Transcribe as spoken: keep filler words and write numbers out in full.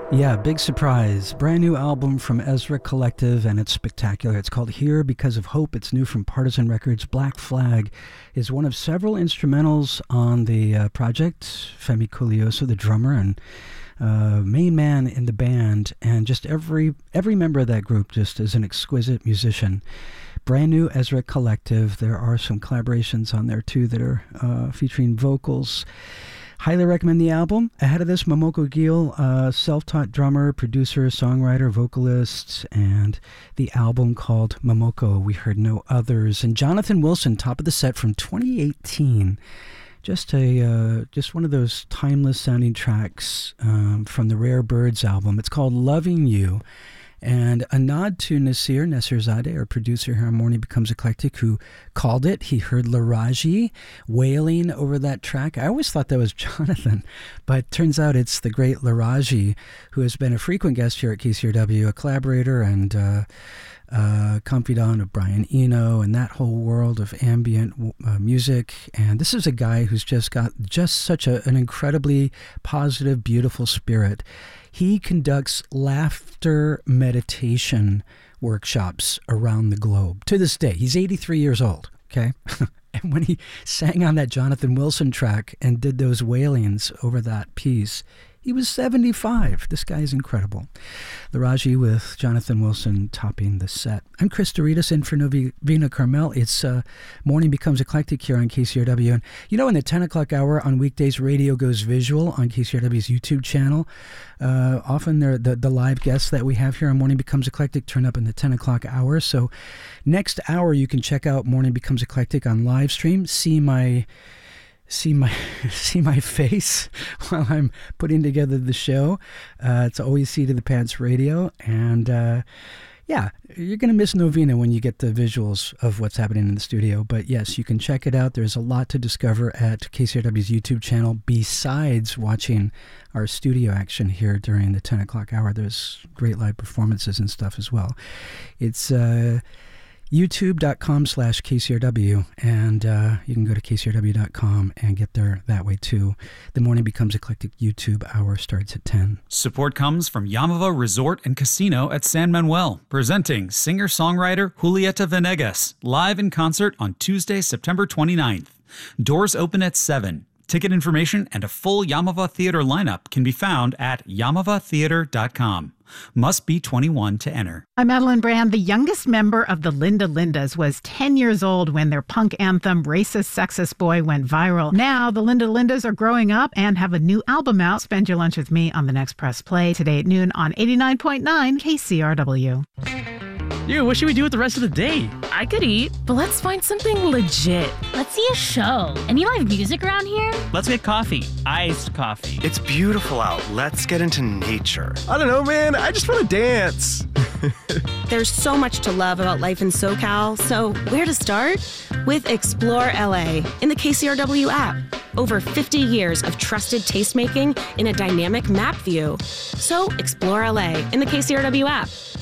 Yeah, big surprise. Brand new album from Ezra Collective, and it's spectacular. It's called Here Because of Hope. It's new from Partisan Records. Black Flag is one of several instrumentals on the uh, project. Femi Kulioso, the drummer and uh, main man in the band, and just every every member of that group just is an exquisite musician. Brand new Ezra Collective. There are some collaborations on there too that are uh, featuring vocals. Highly recommend the album. Ahead of this, Momoko Gill, uh, self-taught drummer, producer, songwriter, vocalist, and the album called Momoko, We Heard No Others. And Jonathan Wilson, top of the set from twenty eighteen. Just a uh, just one of those timeless sounding tracks um, from the Rare Birds album. It's called Loving You. And a nod to Nasir, Nasir Zadeh, our producer here on Morning Becomes Eclectic, who called it. He heard Laraji wailing over that track. I always thought that was Jonathan, but turns out it's the great Laraji, who has been a frequent guest here at K C R W, a collaborator and uh, uh, confidant of Brian Eno and that whole world of ambient uh, music. And this is a guy who's just got just such a, an incredibly positive, beautiful spirit. He conducts laughter meditation workshops around the globe to this day. He's eighty-three years old, okay? And when he sang on that Jonathan Wilson track and did those wailings over that piece, he was seventy-five. This guy is incredible. Laraji with Jonathan Wilson topping the set. I'm Chris Doritas in for Novina Carmel. It's uh, Morning Becomes Eclectic here on K C R W. And you know, in the ten o'clock hour on weekdays, radio goes visual on K C R W's YouTube channel. Uh, often the, the live guests that we have here on Morning Becomes Eclectic turn up in the ten o'clock hour. So next hour, you can check out Morning Becomes Eclectic on live stream. See my... see my see my face while I'm putting together the show. Uh, it's always Seat of the Pants Radio. And uh, yeah, you're going to miss Novina when you get the visuals of what's happening in the studio. But yes, you can check it out. There's a lot to discover at K C R W's YouTube channel besides watching our studio action here during the ten o'clock hour. There's great live performances and stuff as well. It's... Uh, youtube.com slash KCRW, and uh, you can go to K C R W dot com and get there that way too. The Morning Becomes Eclectic YouTube hour starts at ten. Support comes from Yamava Resort and Casino at San Manuel, presenting singer-songwriter Julieta Venegas, live in concert on Tuesday, September twenty-ninth. Doors open at seven. Ticket information and a full Yamava Theater lineup can be found at yamava theater dot com. Must be twenty-one to enter. I'm Madeline Brand. The youngest member of the Linda Lindas was ten years old when their punk anthem, Racist Sexist Boy, went viral. Now, the Linda Lindas are growing up and have a new album out. Spend your lunch with me on the next Press Play today at noon on eighty-nine point nine K C R W. Dude, what should we do with the rest of the day? I could eat, but let's find something legit. Let's see a show. Any live music around here? Let's get coffee. Iced coffee. It's beautiful out. Let's get into nature. I don't know, man. I just want to dance. There's so much to love about life in SoCal, so where to start? With Explore L A in the K C R W app. Over fifty years of trusted tastemaking in a dynamic map view. So Explore L A in the K C R W app.